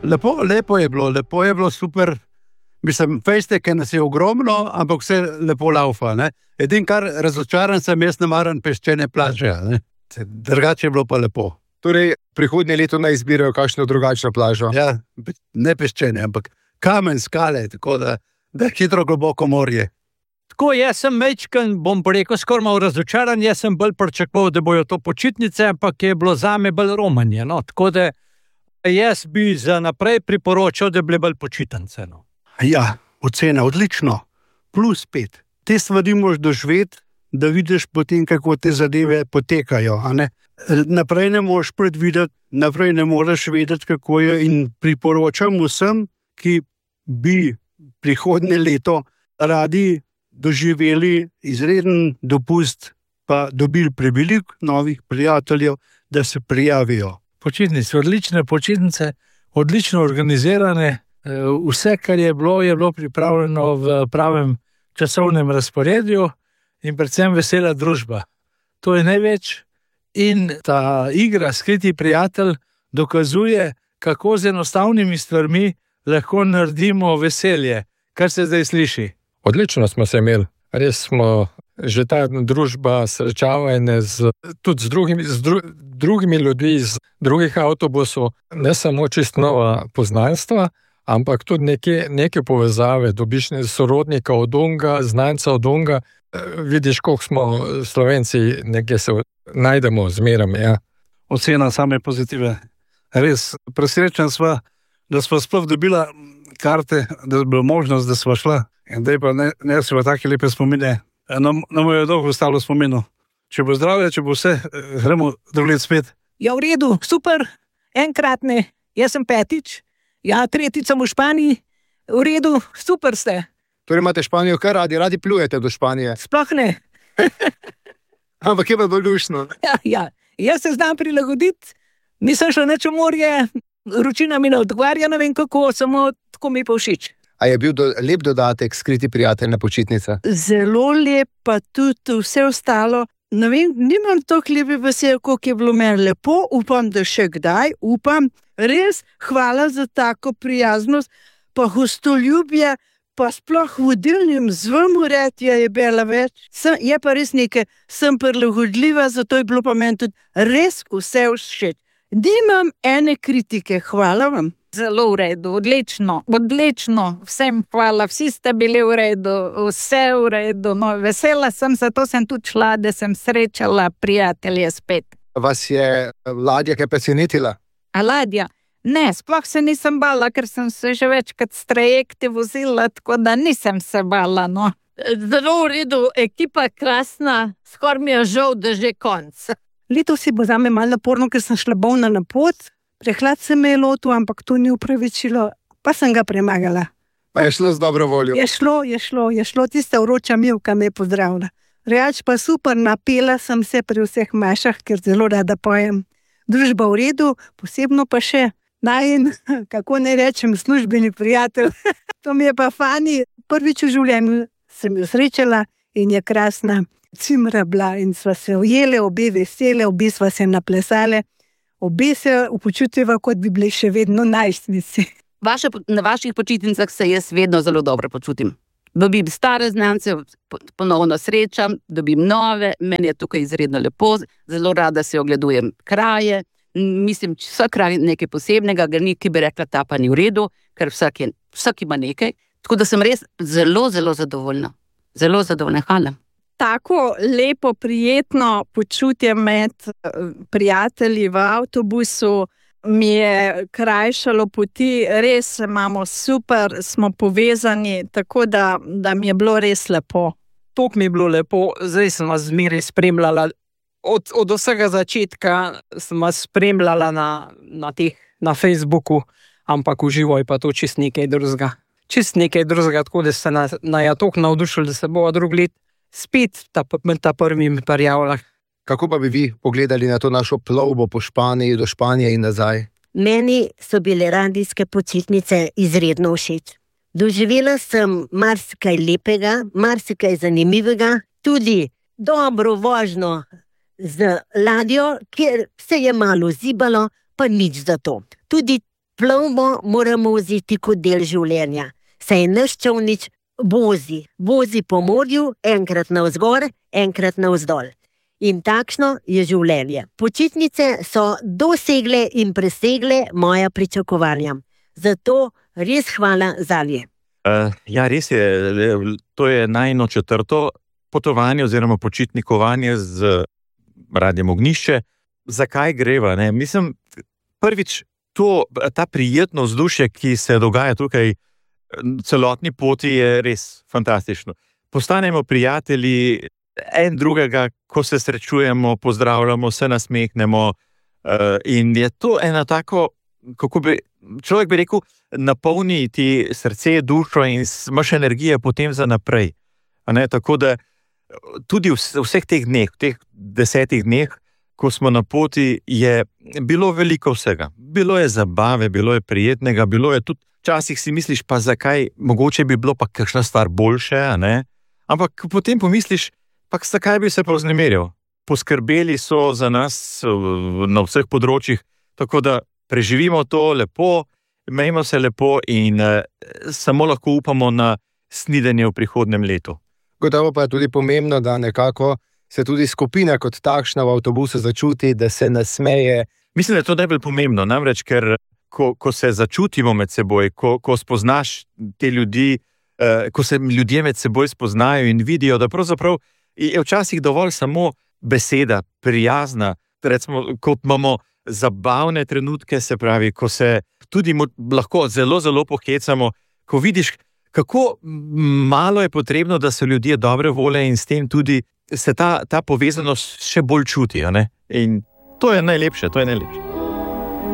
Lepo je bilo super. Mislim, fejste, ker nas je ogromno, ampak vse lepo laufa. Edin, kar razočaran sem, jaz ne maram peščene plaže. Drugače je bilo pa lepo. Torej, prihodnje leto naj izbirajo kakšno drugačno plažo. Ja, ne peščene, ampak kamen, skale, tako da hitro globoko morje. Tako, jaz sem mečken, bom rekel, skoraj malo razočaran, jaz sem bolj pričakoval, da bojo to počitnice, ampak je bilo zame bolj romanje. Tako da jaz bi za naprej priporočal, da bi bile bolj počitnice. Ja, ocena odlično, +5. Te stvari moraš doživeti, da vidiš potem, kako te zadeve potekajo. Naprej ne moreš predvideti, naprej ne moreš vedeti, kako je, in priporočam vsem, ki bi prihodnje leto radi doživeli izreden dopust, pa dobili preveliko novih prijateljev, da se prijavijo. Počitnice, odlične počitnice, odlično organizirane. Vse, kar je bilo pripravljeno v pravem časovnem razporedju in predvsem vesela družba. To je največ in ta igra Skriti prijatelj dokazuje, kako z enostavnimi stvarmi lahko naredimo veselje, kar se zdaj sliši. Odlično smo se imeli, res smo že ta družba srečavanje tudi z drugimi ljudmi iz drugih avtobusov, ne samo čisto nova poznanstva, ampak tudi neke povezave, dobiš sorodnika od onga, znanca od onga, vidiš, koliko smo Slovenci, nekje se najdemo zmerom. Ja. Ocena same pozitive. Res, presrečen sva, da sva sploh dobila karte, da je bila možnost, da sva šla. In da je pa ne sva take lepe spomine. Nam je dolgo ostalo spominu. Če bo zdravje, če bo vse, gremo drugo let spet. Ja, v redu, super, enkratne, jaz sem 5. Ja, 3. sem v Španiji, v redu, super ste. Torej imate Španijo kar radi plujete do Španije? Sploh ne. Ampak je pa bolj luštno. Ja, jaz se znam prilagoditi, nisem šel nič v morje, vročina mi ne odgovarja, ne vem kako, samo tako mi pa všeč. A je bil lep dodatek Skriti prijatelj na počitnicah? Zelo lep, pa tudi vse ostalo. Ne vem, nimam toliko lepe besede, koliko je bilo meni lepo, upam, da še kdaj, res, hvala za tako prijaznost, pa gostoljubje, pa sploh vodilnim zvom ureti je bila več. Je pa res nekaj, sem prilagodljiva, zato je bilo pa meni tudi res vse všeč. Nimam ene kritike, hvala vam. Zelo v redu, odlično, vsem hvala, vsi ste bili v redu, vse v redu, vesela sem, zato sem tudi šla, da sem srečala prijatelje spet. Vas je ladja kaj presenetila? A ladja? Ne, sploh se nisem bala, ker sem se že večkrat s trajekti vozila, tako da nisem se bala, Zelo v redu, ekipa krasna, skoraj mi je žal, da že konc. Letos je bilo zame malo naporno, ker sem šla bolna na pot. Prehlad se me je lotil, ampak to ni upravičilo, pa sem ga premagala. Pa je šlo z dobro voljo? Je šlo, tista vroča mivka me je pozdravila. Reč pa super, napela sem se pri vseh mašah, ker zelo rada pojem. Družba v redu, posebno pa še kako ne rečem, službeni prijatelj. To mi je pa Fani, prvič v življenju sem jo srečala in je krasna. Cimra bila in sva se ujele, obe vesele, obe sva se naplesale. Obe se počutiva, kot bi bili še vedno najstnici. Na vaših počitnicah se jaz vedno zelo dobro počutim. Dobim stare znance, ponovno srečam, dobim nove, meni je tukaj izredno lepo, zelo rada se ogledujem kraje. Mislim, vsak kraj nekaj posebnega, ga ni, ki bi rekla, ta pa ni v redu, ker vsak ima nekaj. Tako da sem res zelo, zelo zadovoljna. Zelo zadovoljna, hvala. Tako lepo, prijetno počutje med prijatelji v avtobusu mi je krajšalo poti, res imamo super, smo povezani, tako da mi je bilo res lepo. Tok mi je bilo lepo, zdaj sem vas zmeraj spremljala, od vsega začetka sem vas spremljala na Facebooku, ampak v živo je pa to čist nekaj drugega. Tako da ste na tok navdušili, da se bo drugo let spet ta prvi prijavljah. Kako pa bi vi pogledali na to našo plovbo po Španiji, do Španije in nazaj? Meni so bile radijske počitnice izredno všeč. Doživela sem marsikaj lepega, marsikaj zanimivega, tudi dobro vožnjo z ladjo, kjer se je malo zibalo, pa nič za to. Tudi Plovbo moramo vzeti kot del življenja, saj naš čolnič vozi po morju, enkrat navzgor, enkrat navzdol. In takšno je življenje. Počitnice so dosegle in presegle moja pričakovanja. Zato res hvala zanje. Ja, res je. To je najino 4. potovanje oziroma počitnikovanje z Radiem Ognjišče. Zakaj greva? Ne? Mislim, prvič, ta prijetno vzdušje, ki se dogaja tukaj celotni poti, je res fantastično. Postanemo prijatelji en drugega, ko se srečujemo, pozdravljamo, se nasmehnemo in je to ena tako, človek bi rekel, napolni ti srce, dušo in imaš energije potem za naprej. Tako da tudi v vseh teh dneh, v teh 10 dneh, ko smo na poti, je bilo veliko vsega. Bilo je zabave, bilo je prijetnega, bilo je tudi, včasih si misliš, pa zakaj, mogoče bi bilo pa kakšna stvar boljše, ampak potem pomisliš, pa zakaj bi se pa vznemiril. Poskrbeli so za nas na vseh področjih, tako da preživimo to lepo, imejmo se lepo in samo lahko upamo na snidenje v prihodnjem letu. Gotovo pa je tudi pomembno, da nekako se tudi skupina kot takšna v avtobusu začuti, da se nasmeje. Mislim, da je to najbolj pomembno, namreč, ker ko se začutimo med seboj, ko spoznaš te ljudi, ko se ljudje med seboj spoznajo in vidijo, da pravzaprav je včasih dovolj samo beseda, prijazna, recimo, ko imamo zabavne trenutke, se pravi, ko se tudi lahko zelo, zelo pohecamo, ko vidiš, kako malo je potrebno, da so ljudje dobre volje in s tem tudi se ta povezanost še bolj čuti. In to je najlepše, to je najlepše.